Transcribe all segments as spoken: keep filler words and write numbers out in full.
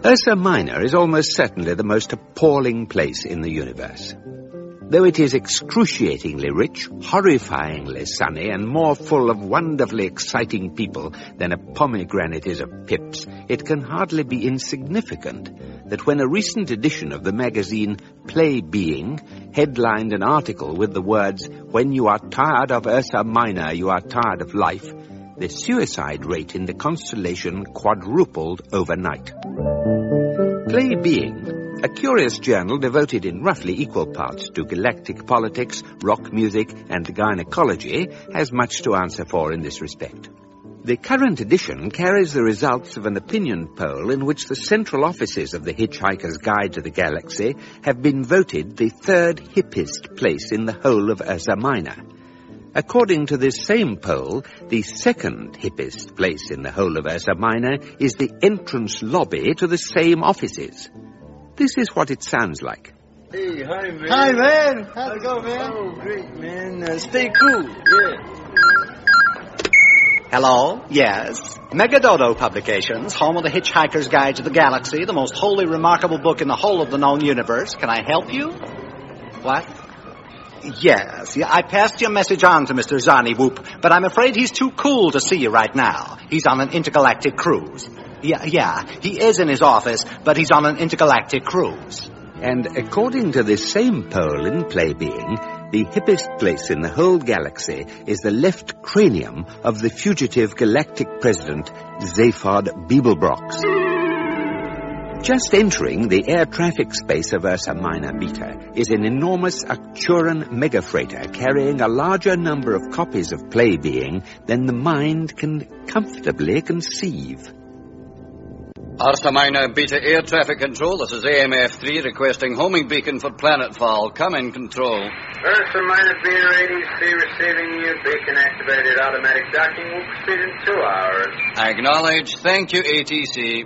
Ursa Minor is almost certainly the most appalling place in the universe. Though it is excruciatingly rich, horrifyingly sunny, and more full of wonderfully exciting people than a pomegranate is of pips, it can hardly be insignificant that when a recent edition of the magazine Play Being headlined an article with the words, "When you are tired of Ursa Minor, you are tired of life," the suicide rate in the constellation quadrupled overnight. Play Being, a curious journal devoted in roughly equal parts to galactic politics, rock music, and gynecology, has much to answer for in this respect. The current edition carries the results of an opinion poll in which the central offices of the Hitchhiker's Guide to the Galaxy have been voted the third hippest place in the whole of Ursa Minor. According to this same poll, the second hippest place in the whole of Ursa Minor is the entrance lobby to the same offices. This is what it sounds like. Hey, hi, man. Hi, man. How's it going, man? Oh, great, man. Uh, stay cool. Yeah. Hello? Yes. Megadodo Publications, home of the Hitchhiker's Guide to the Galaxy, the most wholly remarkable book in the whole of the known universe. Can I help you? What? Yes. Yeah, I passed your message on to Mister Zani Whoop, but I'm afraid he's too cool to see you right now. He's on an intergalactic cruise. Yeah, yeah, he is in his office, but he's on an intergalactic cruise. And according to this same poll in Play Being, the hippest place in the whole galaxy is the left cranium of the fugitive galactic president, Zaphod Beeblebrox. Just entering the air traffic space of Ursa Minor Beta is an enormous Arcturan megafreighter carrying a larger number of copies of Play Being than the mind can comfortably conceive. Ursa Minor Beta Air Traffic Control, this is A M F three requesting homing beacon for planetfall. Come in, control. Ursa Minor Beta A D C receiving you. Beacon activated. Automatic docking will proceed in two hours. Acknowledge. Thank you, A T C.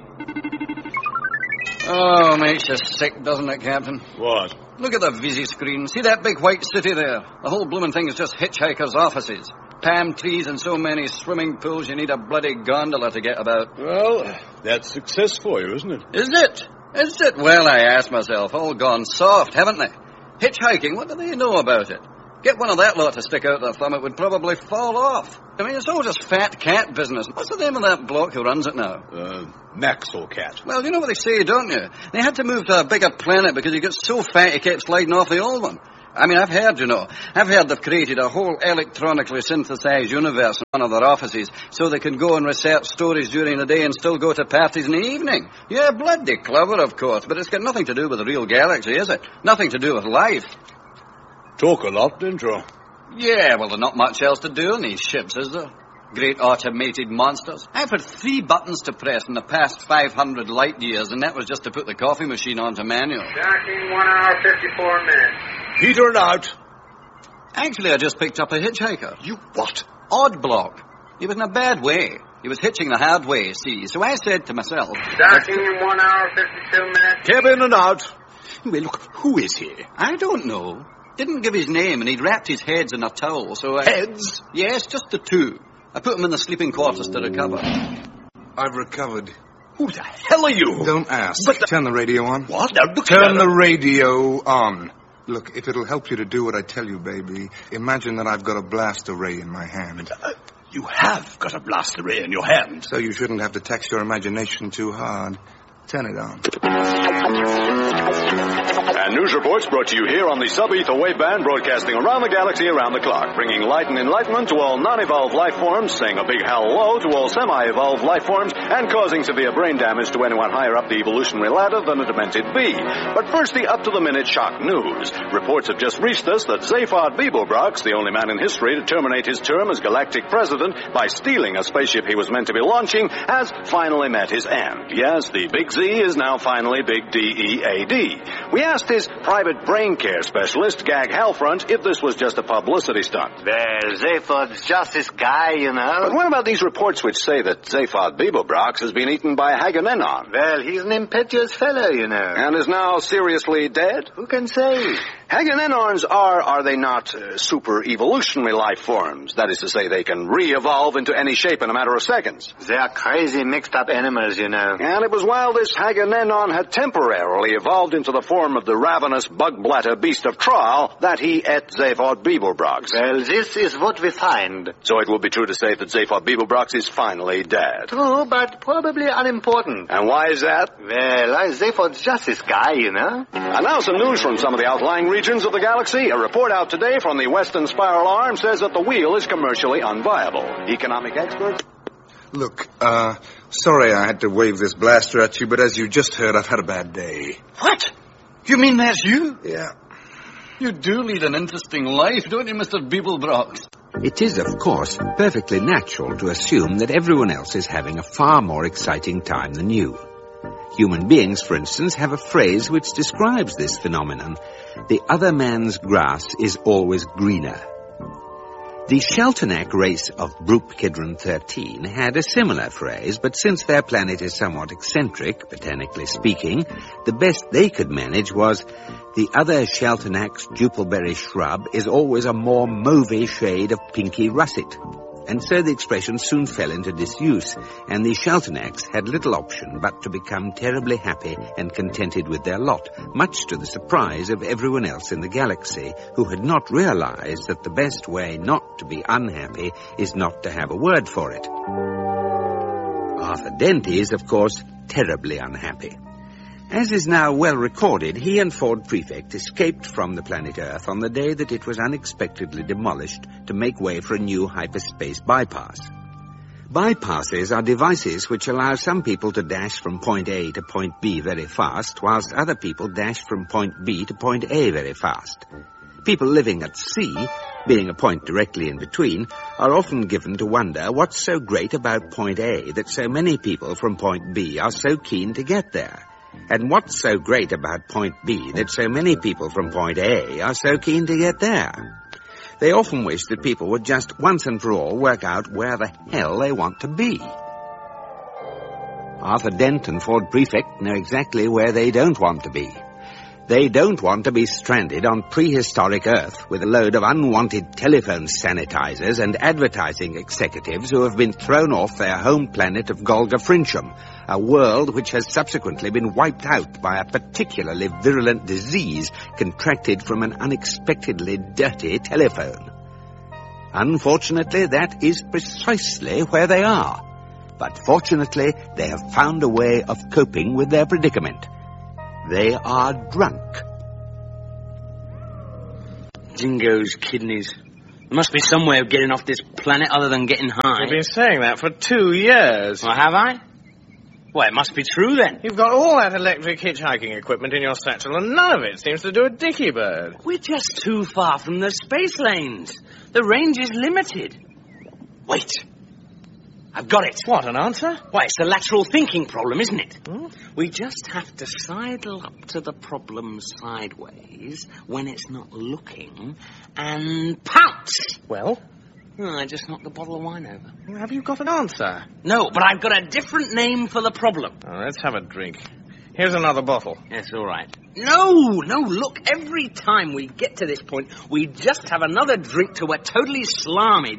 Oh, makes you sick, doesn't it, Captain? What? Look at the Visi screen. See that big white city there? The whole blooming thing is just hitchhikers' offices. Palm trees and so many swimming pools you need a bloody gondola to get about. Well, that's success for you, isn't it? Is it? Is it? Well, I ask myself, all gone soft, haven't they? Hitchhiking, what do they know about it? Get one of that lot to stick out their thumb, it would probably fall off. I mean, it's all just fat cat business. What's the name of that bloke who runs it now? Uh, Maxwell Cat. Well, you know what they say, don't you? They had to move to a bigger planet because he got so fat he kept sliding off the old one. I mean, I've heard, you know, I've heard they've created a whole electronically synthesized universe in one of their offices so they can go and research stories during the day and still go to parties in the evening. Yeah, bloody clever, of course, but it's got nothing to do with the real galaxy, is it? Nothing to do with life. Talk a lot, didn't you? Yeah, well, there's not much else to do in these ships, is there? Great automated monsters. I've had three buttons to press in the past five hundred light years, and that was just to put the coffee machine onto manual. Docking one hour, fifty-four minutes. Peter and out. Actually, I just picked up a hitchhiker. You what? Odd block. He was in a bad way. He was hitching the hard way, see. So I said to myself... Docking in one hour, fifty-two minutes. Cabin and out. Well, look, who is he? I don't know. Didn't give his name, and he'd wrapped his heads in a towel, so I... Heads? Yes, just the two. I put them in the sleeping quarters to recover. I've recovered. Who the hell are you? Don't ask. But the... Turn the radio on. What? Now, look Turn here. the radio on. Look, if it'll help you to do what I tell you, baby, imagine that I've got a blast array in my hand. Uh, you have got a blast array in your hand. So you shouldn't have to tax your imagination too hard. Turn it on. And news reports brought to you here on the sub-ether wave band, broadcasting around the galaxy around the clock, bringing light and enlightenment to all non-evolved life forms, saying a big hello to all semi-evolved life forms, and causing severe brain damage to anyone higher up the evolutionary ladder than a demented bee. But first, the up-to-the-minute shock news. Reports have just reached us that Zaphod Beeblebrox, the only man in history to terminate his term as galactic president by stealing a spaceship he was meant to be launching, has finally met his end. Yes, the Big Z is now finally Big D E A D. We asked his private brain care specialist, Gag Halfront, if this was just a publicity stunt. Well, Zaphod's just this guy, you know. But what about these reports which say that Zaphod Beeblebrox has been eaten by Haganenon? Well, he's an impetuous fellow, you know. And is now seriously dead? Who can say? Hagenenons are, are they not, uh, super-evolutionary life forms? That is to say, they can re-evolve into any shape in a matter of seconds. They are crazy mixed-up animals, you know. And it was while this Hagenenon had temporarily evolved into the form of the ravenous bug-blatter beast of Traal that he ate Zaphod Beeblebrox. Well, this is what we find. So it would be true to say that Zaphod Beeblebrox is finally dead. True, but probably unimportant. And why is that? Well, uh, Zaphod's just this guy, you know. And now some news from some of the outlying regions of the galaxy. A report out today from the Western Spiral Arm says that the wheel is commercially unviable. Economic experts... Look, uh, sorry I had to wave this blaster at you, but as you just heard, I've had a bad day. What? You mean that's you? Yeah. You do lead an interesting life, don't you, Mister Beeblebrox? It is, of course, perfectly natural to assume that everyone else is having a far more exciting time than you. Human beings, for instance, have a phrase which describes this phenomenon. The other man's grass is always greener. The Sheltonac race of Broop Kidron thirteen had a similar phrase, but since their planet is somewhat eccentric, botanically speaking, the best they could manage was, the other Sheltonac's jupilberry shrub is always a more mauvais shade of pinky russet. And so the expression soon fell into disuse, and the Sheltonacs had little option but to become terribly happy and contented with their lot, much to the surprise of everyone else in the galaxy, who had not realized that the best way not to be unhappy is not to have a word for it. Arthur Dent is, of course, terribly unhappy. As is now well recorded, he and Ford Prefect escaped from the planet Earth on the day that it was unexpectedly demolished to make way for a new hyperspace bypass. Bypasses are devices which allow some people to dash from point A to point B very fast, whilst other people dash from point B to point A very fast. People living at sea, being a point directly in between, are often given to wonder what's so great about point A that so many people from point B are so keen to get there. And what's so great about point B that so many people from point A are so keen to get there? They often wish that people would just once and for all work out where the hell they want to be. Arthur Dent and Ford Prefect know exactly where they don't want to be. They don't want to be stranded on prehistoric Earth with a load of unwanted telephone sanitizers and advertising executives who have been thrown off their home planet of Golga Frincham, a world which has subsequently been wiped out by a particularly virulent disease contracted from an unexpectedly dirty telephone. Unfortunately, that is precisely where they are. But fortunately, they have found a way of coping with their predicament. They are drunk. Jingo's kidneys. There must be some way of getting off this planet other than getting high. You've been saying that for two years. Well, have I? Well, it must be true then. You've got all that electric hitchhiking equipment in your satchel, and none of it seems to do a dicky bird. We're just too far from the space lanes. The range is limited. Wait. I've got it. What, an answer? Why, it's the lateral thinking problem, isn't it? Hmm? We just have to sidle up to the problem sideways when it's not looking and pounce. Well? Oh, I just knocked the bottle of wine over. Have you got an answer? No, but I've got a different name for the problem. Oh, let's have a drink. Here's another bottle. Yes, all right. No, no, look, every time we get to this point, we just have another drink till we're totally slarmy.